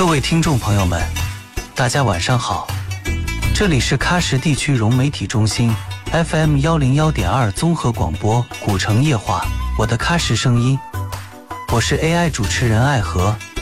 各位听众朋友们，大家晚上好，这里是喀什地区融媒体中心 FM 101.2综合广播古城夜话，我的喀什声音，我是 AI 主持人爱和。